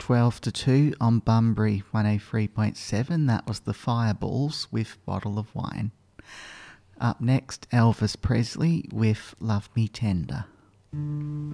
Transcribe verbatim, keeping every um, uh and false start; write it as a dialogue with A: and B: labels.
A: twelve to two on Bunbury one oh three point seven. That was the Fireballs with Bottle of Wine. Up next, Elvis Presley with Love Me Tender.